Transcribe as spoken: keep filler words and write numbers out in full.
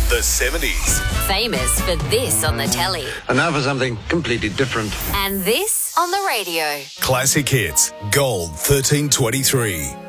The seventies. Famous for this on the telly. And now for something completely different. And this on the radio. Classic hits. Gold thirteen twenty-three.